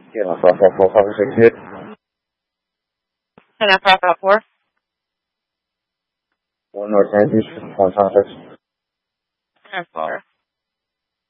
Yeah, 554 And that's 554. 1 North Andrews, 1 contact. And 4.